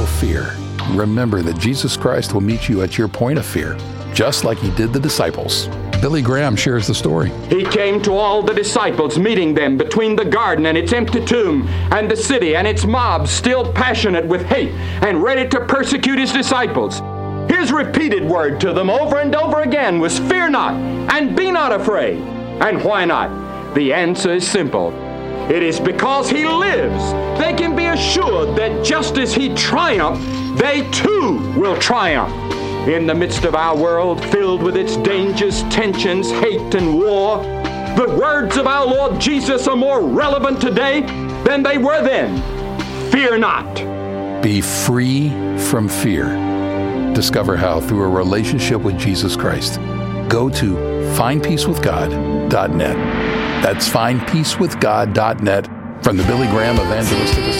of fear, remember that Jesus Christ will meet you at your point of fear, just like he did the disciples. Billy Graham shares the story. He came to all the disciples, meeting them between the garden and its empty tomb, and the city and its mob still passionate with hate and ready to persecute his disciples. His repeated word to them over and over again was, "Fear not, and be not afraid." And why not? The answer is simple. It is because he lives. They can be assured that just as he triumphed, they too will triumph. In the midst of our world, filled with its dangers, tensions, hate, and war, the words of our Lord Jesus are more relevant today than they were then. Fear not. Be free from fear. Discover how through a relationship with Jesus Christ. Go to findpeacewithgod.net. That's findpeacewithgod.net from the Billy Graham Evangelistic